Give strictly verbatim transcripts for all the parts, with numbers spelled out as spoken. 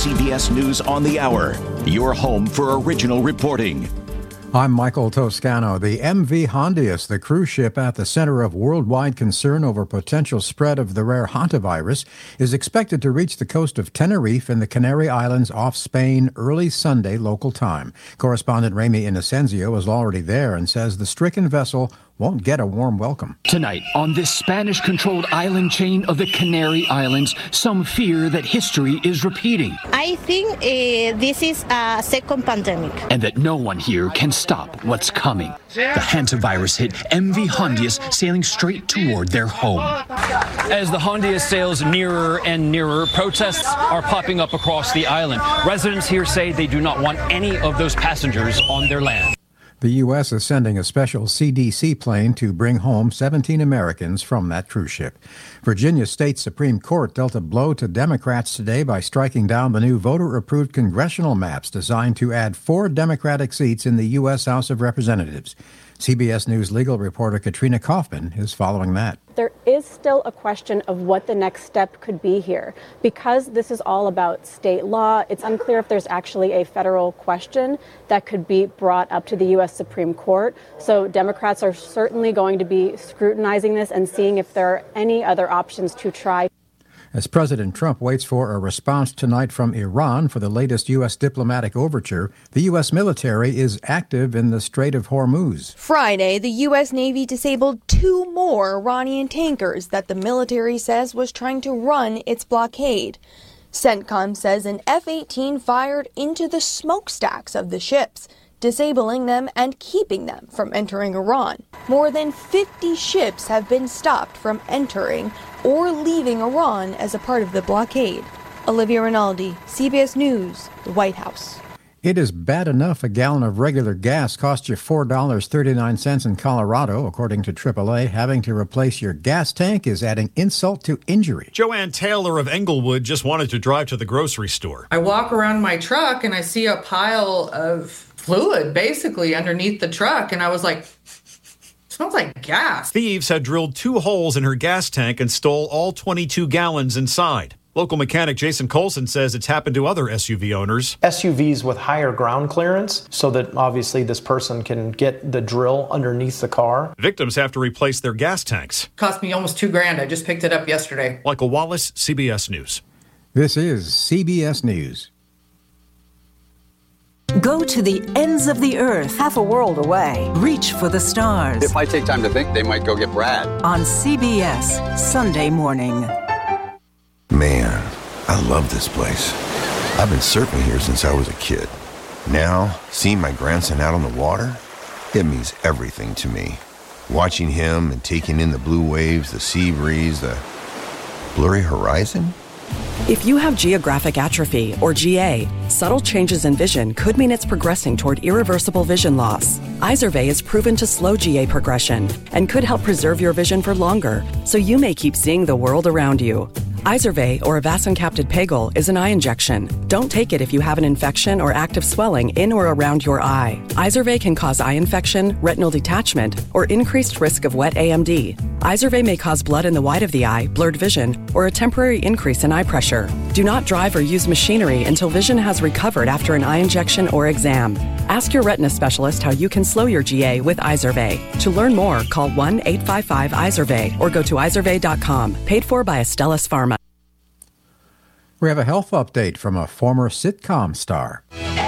C B S News on the Hour, your home for original reporting. I'm Michael Toscano. The M V Hondius, the cruise ship at the center of worldwide concern over potential spread of the rare hantavirus, is expected to reach the coast of Tenerife in the Canary Islands off Spain early Sunday local time. Correspondent Remy Inocencio is already there and says the stricken vessel won't get a warm welcome. Tonight, on this Spanish-controlled island chain of the Canary Islands, some fear that history is repeating. I think uh, this is a second pandemic. And that no one here can stop what's coming. The hantavirus hit M V Hondius sailing straight toward their home. As the Hondius sails nearer and nearer, protests are popping up across the island. Residents here say they do not want any of those passengers on their land. The U S is sending a special C D C plane to bring home seventeen Americans from that cruise ship. Virginia State Supreme Court dealt a blow to Democrats today by striking down the new voter-approved congressional maps designed to add four Democratic seats in the U S House of Representatives. C B S News legal reporter Katrina Kaufman is following that. There is still a question of what the next step could be here. Because this is all about state law, it's unclear if there's actually a federal question that could be brought up to the U S Supreme Court. So Democrats are certainly going to be scrutinizing this and seeing if there are any other options to try. As President Trump waits for a response tonight from Iran for the latest U S diplomatic overture, the U S military is active in the Strait of Hormuz. Friday, the U S Navy disabled two more Iranian tankers that the military says was trying to run its blockade. CENTCOM says an F eighteen fired into the smokestacks of the ships, disabling them and keeping them from entering Iran. More than fifty ships have been stopped from entering or leaving Iran as a part of the blockade. Olivia Rinaldi, C B S News, the White House. It is bad enough a gallon of regular gas costs you four dollars and thirty-nine cents in Colorado, according to triple A. Having to replace your gas tank is adding insult to injury. Joanne Taylor of Englewood just wanted to drive to the grocery store. I walk around my truck and I see a pile of fluid basically underneath the truck, and I was like, smells like gas. Thieves had drilled two holes in her gas tank and stole all twenty-two gallons inside. Local mechanic Jason Colson says it's happened to other S U V owners. S U Vs with higher ground clearance so that obviously this person can get the drill underneath the car. Victims have to replace their gas tanks. Cost me almost two grand. I just picked it up yesterday. Michael Wallace, C B S News. This is C B S News. Go to the ends of the earth, half a world away. Reach for the stars. If I take time to think, they might go get Brad. On C B S, Sunday morning. Man, I love this place. I've been surfing here since I was a kid. Now, seeing my grandson out on the water, it means everything to me. Watching him and taking in the blue waves, the sea breeze, the blurry horizon. If you have geographic atrophy, or G A, subtle changes in vision could mean it's progressing toward irreversible vision loss. Izervay is proven to slow G A progression and could help preserve your vision for longer, so you may keep seeing the world around you. Izervay, or avacincaptad pegol, is an eye injection. Don't take it if you have an infection or active swelling in or around your eye. Izervay can cause eye infection, retinal detachment, or increased risk of wet A M D. Izervay may cause blood in the white of the eye, blurred vision, or a temporary increase in eye pressure. Do not drive or use machinery until vision has recovered after an eye injection or exam. Ask your retina specialist how you can slow your G A with Izervay. To learn more, call one eight five five Izervay or go to izervay dot com. Paid for by Astellas Pharma. We have a health update from a former sitcom star.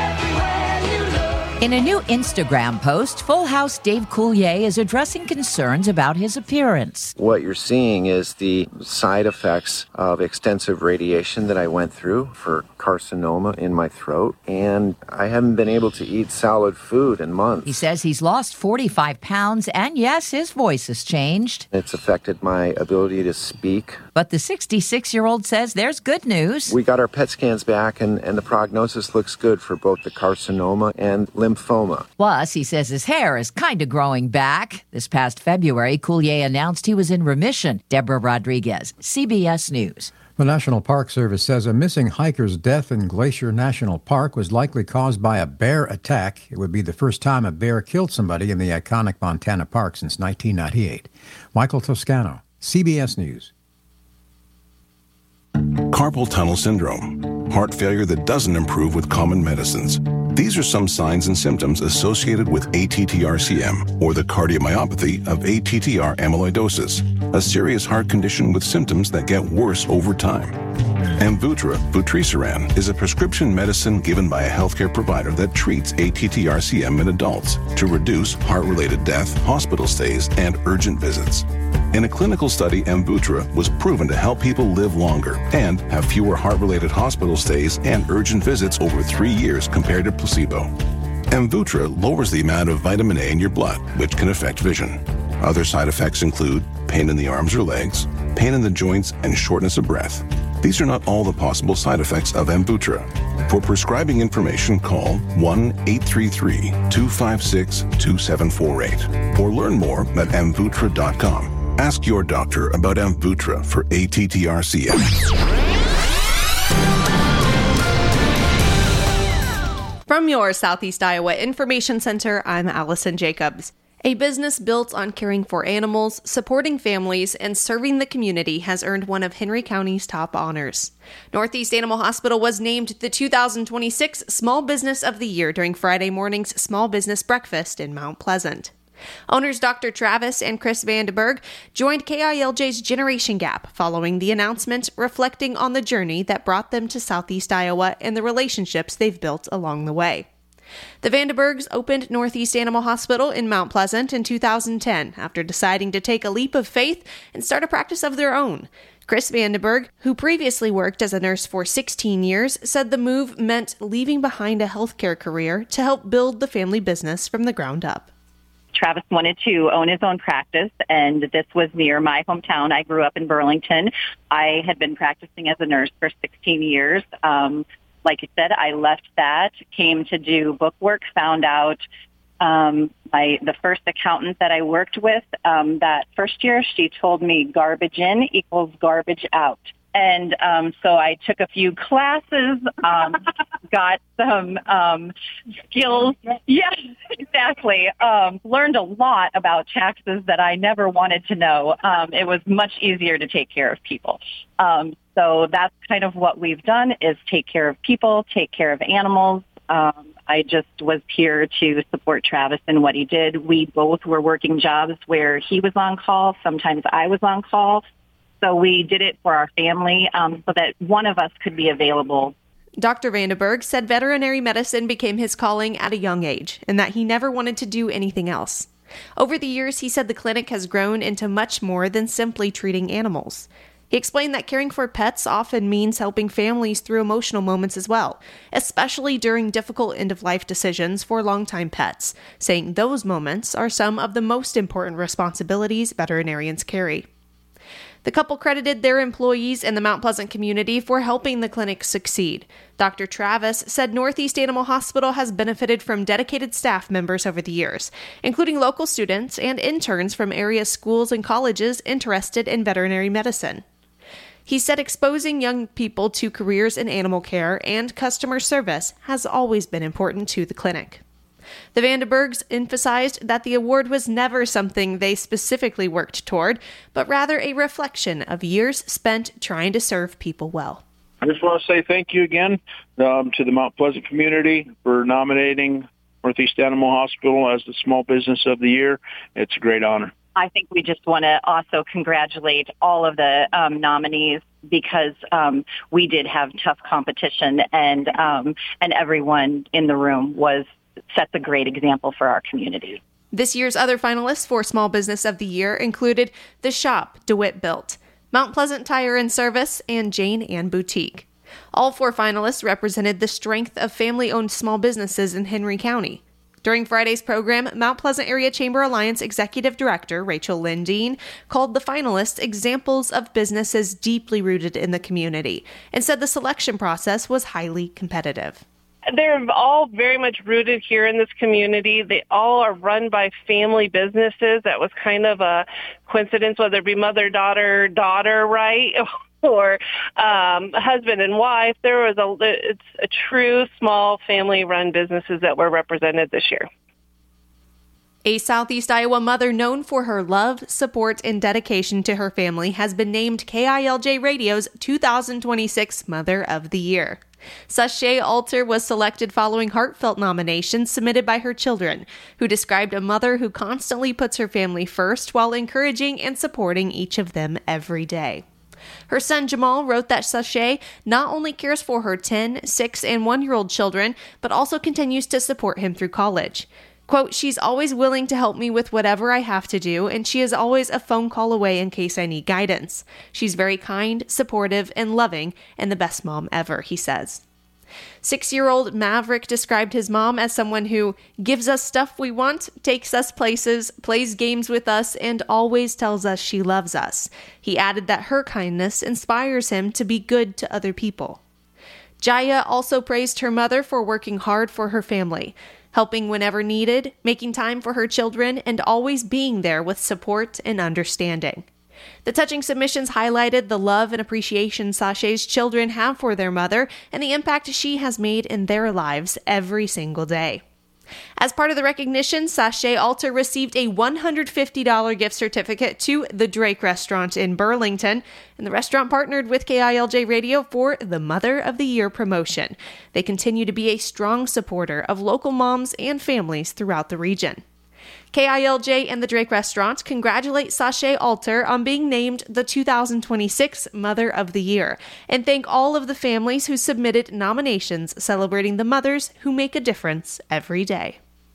In a new Instagram post, Full House Dave Coulier is addressing concerns about his appearance. What you're seeing is the side effects of extensive radiation that I went through for carcinoma in my throat, and I haven't been able to eat solid food in months. He says he's lost forty-five pounds, and yes, his voice has changed. It's affected my ability to speak. But the sixty-six-year-old says there's good news. We got our P E T scans back, and, and the prognosis looks good for both the carcinoma and lymphoma. Plus, he says his hair is kind of growing back. This past February, Coulier announced he was in remission. Deborah Rodriguez, C B S News. The National Park Service says a missing hiker's death in Glacier National Park was likely caused by a bear attack. It would be the first time a bear killed somebody in the iconic Montana park since nineteen ninety-eight. Michael Toscano, C B S News. Carpal tunnel syndrome. heart failure that doesn't improve with common medicines. These are some signs and symptoms associated with A T T R C M, or the cardiomyopathy of A T T R amyloidosis, a serious heart condition with symptoms that get worse over time. Amvuttra, vutrisiran, is a prescription medicine given by a healthcare provider that treats A T T R C M in adults to reduce heart-related death, hospital stays, and urgent visits. In a clinical study, Amvuttra was proven to help people live longer and have fewer heart-related hospital stays and urgent visits over three years compared to placebo. Amvuttra lowers the amount of vitamin A in your blood, which can affect vision. Other side effects include pain in the arms or legs, pain in the joints, and shortness of breath. These are not all the possible side effects of Amvuttra. For prescribing information, call one eight three three, two five six, two seven four eight or learn more at amvuttra dot com. Ask your doctor about Amvuttra for A T T R C M. From your Southeast Iowa Information Center, I'm Allison Jacobs. A business built on caring for animals, supporting families, and serving the community has earned one of Henry County's top honors. Northeast Animal Hospital was named the two thousand twenty-six Small Business of the Year during Friday morning's Small Business Breakfast in Mount Pleasant. Owners Doctor Travis and Chris Vandenberg joined K I L J's Generation Gap following the announcement, reflecting on the journey that brought them to Southeast Iowa and the relationships they've built along the way. The Vandenbergs opened Northeast Animal Hospital in Mount Pleasant in two thousand ten after deciding to take a leap of faith and start a practice of their own. Chris Vandenberg, who previously worked as a nurse for sixteen years, said the move meant leaving behind a healthcare career to help build the family business from the ground up. Travis wanted to own his own practice, and this was near my hometown. I grew up in Burlington. I had been practicing as a nurse for sixteen years. Um, like you said, I left that, came to do book work, found out um, my the first accountant that I worked with um, that first year, she told me garbage in equals garbage out. And um, so I took a few classes, um, got some um, skills. Yes, exactly. Um, learned a lot about taxes that I never wanted to know. Um, it was much easier to take care of people. Um, so that's kind of what we've done, is take care of people, take care of animals. Um, I just was here to support Travis in what he did. We both were working jobs where he was on call. Sometimes I was on call. So we did it for our family um, so that one of us could be available. Doctor Vandenberg said veterinary medicine became his calling at a young age and that he never wanted to do anything else. Over the years, he said the clinic has grown into much more than simply treating animals. He explained that caring for pets often means helping families through emotional moments as well, especially during difficult end-of-life decisions for longtime pets, saying those moments are some of the most important responsibilities veterinarians carry. The couple credited their employees and the Mount Pleasant community for helping the clinic succeed. Doctor Travis said Northeast Animal Hospital has benefited from dedicated staff members over the years, including local students and interns from area schools and colleges interested in veterinary medicine. He said exposing young people to careers in animal care and customer service has always been important to the clinic. The Vandenbergs emphasized that the award was never something they specifically worked toward, but rather a reflection of years spent trying to serve people well. I just want to say thank you again um, to the Mount Pleasant community for nominating Northeast Animal Hospital as the Small Business of the Year. It's a great honor. I think we just want to also congratulate all of the um, nominees because um, we did have tough competition, and um, and everyone in the room was sets a great example for our community. This year's other finalists for Small Business of the Year included The Shop, DeWitt Built, Mount Pleasant Tire and Service, and Jane Ann Boutique. All four finalists represented the strength of family-owned small businesses in Henry County. During Friday's program, Mount Pleasant Area Chamber Alliance Executive Director Rachel Lindeen called the finalists examples of businesses deeply rooted in the community and said the selection process was highly competitive. They're all very much rooted here in this community. They all are run by family businesses. That was kind of a coincidence, whether it be mother, daughter, daughter, right? or um, husband and wife. There was a, it's a true small family-run businesses that were represented this year. A Southeast Iowa mother known for her love, support, and dedication to her family has been named K I L J Radio's two thousand twenty-six Mother of the Year. Sashay Alter was selected following heartfelt nominations submitted by her children, who described a mother who constantly puts her family first while encouraging and supporting each of them every day. Her son Jamal wrote that Sashay not only cares for her ten, six, and one-year-old children, but also continues to support him through college. Quote, she's always willing to help me with whatever I have to do, and she is always a phone call away in case I need guidance. She's very kind, supportive, and loving, and the best mom ever, he says. Six-year-old Maverick described his mom as someone who gives us stuff we want, takes us places, plays games with us, and always tells us she loves us. He added that her kindness inspires him to be good to other people. Jaya also praised her mother for working hard for her family, helping whenever needed, making time for her children, and always being there with support and understanding. The touching submissions highlighted the love and appreciation Sashay's children have for their mother and the impact she has made in their lives every single day. As part of the recognition, Sashay Alter received a one hundred fifty dollars gift certificate to the Drake Restaurant in Burlington, and the restaurant partnered with K I L J Radio for the Mother of the Year promotion. They continue to be a strong supporter of local moms and families throughout the region. K I L J and the Drake Restaurant congratulate Sashay Alter on being named the two thousand twenty-six Mother of the Year and thank all of the families who submitted nominations celebrating the mothers who make a difference every day.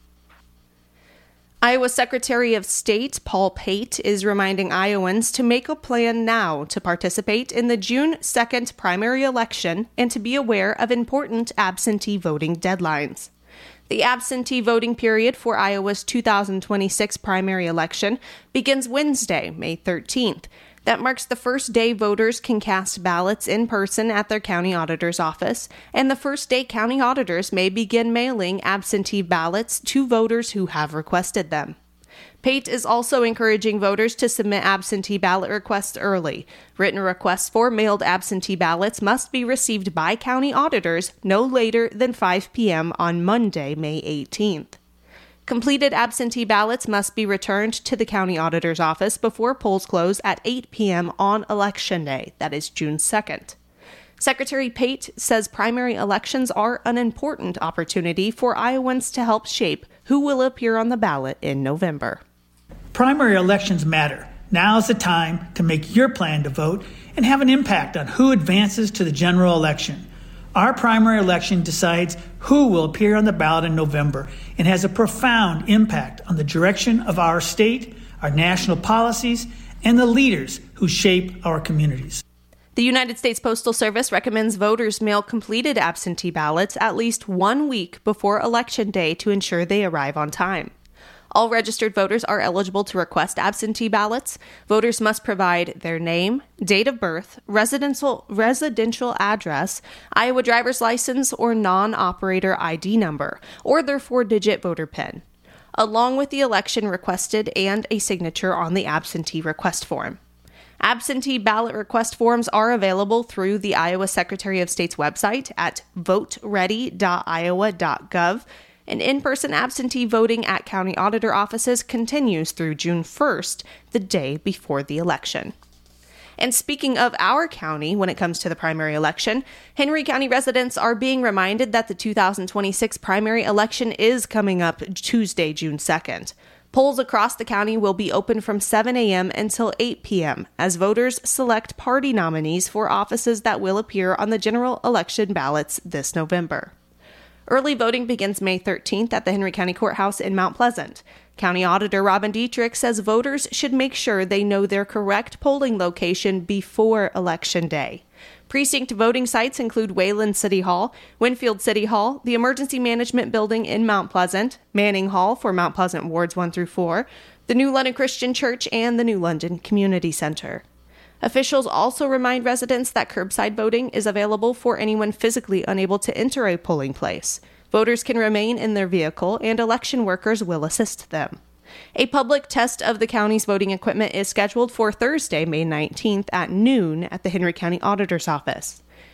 Iowa Secretary of State Paul Pate is reminding Iowans to make a plan now to participate in the June second primary election and to be aware of important absentee voting deadlines. The absentee voting period for Iowa's two thousand twenty-six primary election begins Wednesday, May thirteenth. That marks the first day voters can cast ballots in person at their county auditor's office, and the first day county auditors may begin mailing absentee ballots to voters who have requested them. Pate is also encouraging voters to submit absentee ballot requests early. Written requests for mailed absentee ballots must be received by county auditors no later than five p.m. on Monday, May eighteenth. Completed absentee ballots must be returned to the county auditor's office before polls close at eight p.m. on Election Day, that is June second. Secretary Pate says primary elections are an important opportunity for Iowans to help shape who will appear on the ballot in November. Primary elections matter. Now is the time to make your plan to vote and have an impact on who advances to the general election. Our primary election decides who will appear on the ballot in November and has a profound impact on the direction of our state, our national policies, and the leaders who shape our communities. The United States Postal Service recommends voters mail completed absentee ballots at least one week before Election Day to ensure they arrive on time. All registered voters are eligible to request absentee ballots. Voters must provide their name, date of birth, residential residential address, Iowa driver's license or non-operator I D number, or their four-digit voter P I N, along with the election requested and a signature on the absentee request form. Absentee ballot request forms are available through the Iowa Secretary of State's website at vote ready dot iowa dot gov. And in-person absentee voting at county auditor offices continues through June first, the day before the election. And speaking of our county, when it comes to the primary election, Henry County residents are being reminded that the two thousand twenty-six primary election is coming up Tuesday, June second. Polls across the county will be open from seven a.m. until eight p.m. as voters select party nominees for offices that will appear on the general election ballots this November. Early voting begins May thirteenth at the Henry County Courthouse in Mount Pleasant. County Auditor Robin Dietrich says voters should make sure they know their correct polling location before Election Day. Precinct voting sites include Wayland City Hall, Winfield City Hall, the Emergency Management Building in Mount Pleasant, Manning Hall for Mount Pleasant Wards one through four, the New London Christian Church, and the New London Community Center. Officials also remind residents that curbside voting is available for anyone physically unable to enter a polling place. Voters can remain in their vehicle, and election workers will assist them. A public test of the county's voting equipment is scheduled for Thursday, May nineteenth at noon at the Henry County Auditor's Office.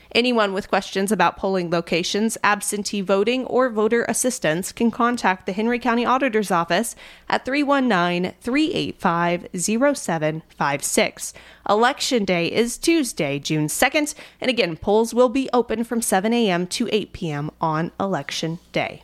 Anyone with questions about polling locations, absentee voting, or voter assistance can contact the Henry County Auditor's Office at three one nine, three eight five, zero seven five six. Election Day is Tuesday, June second, and again, polls will be open from seven a.m. to eight p.m. on Election Day.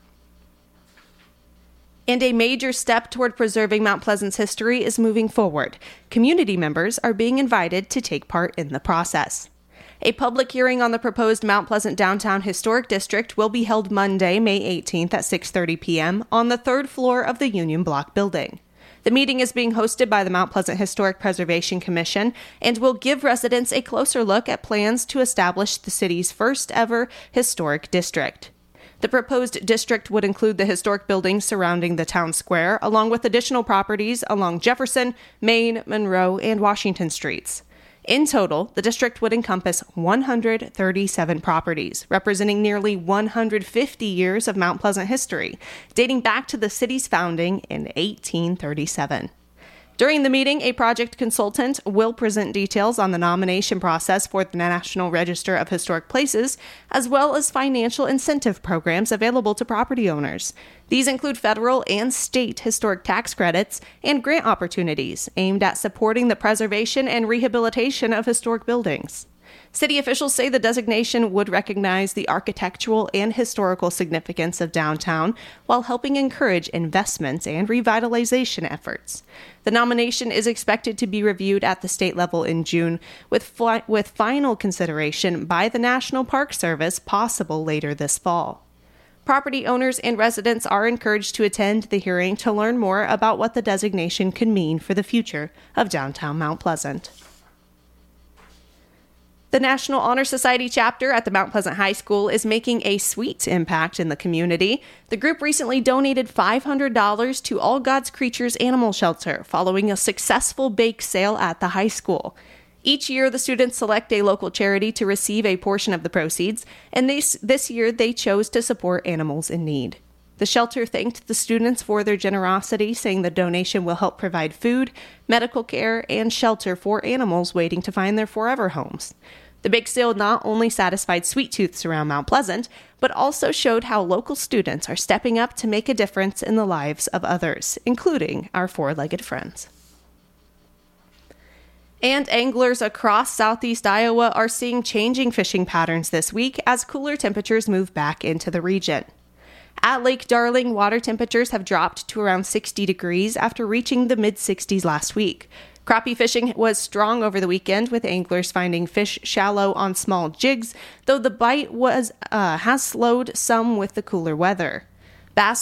And a major step toward preserving Mount Pleasant's history is moving forward. Community members are being invited to take part in the process. A public hearing on the proposed Mount Pleasant Downtown Historic District will be held Monday, May eighteenth at six thirty p.m. on the third floor of the Union Block building. The meeting is being hosted by the Mount Pleasant Historic Preservation Commission and will give residents a closer look at plans to establish the city's first ever historic district. The proposed district would include the historic buildings surrounding the town square, along with additional properties along Jefferson, Main, Monroe, and Washington streets. In total, the district would encompass one hundred thirty-seven properties, representing nearly one hundred fifty years of Mount Pleasant history, dating back to the city's founding in eighteen thirty-seven. During the meeting, a project consultant will present details on the nomination process for the National Register of Historic Places, as well as financial incentive programs available to property owners. These include federal and state historic tax credits and grant opportunities aimed at supporting the preservation and rehabilitation of historic buildings. City officials say the designation would recognize the architectural and historical significance of downtown while helping encourage investments and revitalization efforts. The nomination is expected to be reviewed at the state level in June, with, fi- with final consideration by the National Park Service possible later this fall. Property owners and residents are encouraged to attend the hearing to learn more about what the designation could mean for the future of downtown Mount Pleasant. The National Honor Society chapter at the Mount Pleasant High School is making a sweet impact in the community. The group recently donated five hundred dollars to All God's Creatures Animal Shelter following a successful bake sale at the high school. Each year, the students select a local charity to receive a portion of the proceeds, and this, this year they chose to support animals in need. The shelter thanked the students for their generosity, saying the donation will help provide food, medical care, and shelter for animals waiting to find their forever homes. The bake sale not only satisfied sweet tooths around Mount Pleasant, but also showed how local students are stepping up to make a difference in the lives of others, including our four-legged friends. And anglers across southeast Iowa are seeing changing fishing patterns this week as cooler temperatures move back into the region. At Lake Darling, water temperatures have dropped to around sixty degrees after reaching the mid-sixties last week. Crappie fishing was strong over the weekend, with anglers finding fish shallow on small jigs, though the bite was uh, has slowed some with the cooler weather. Bass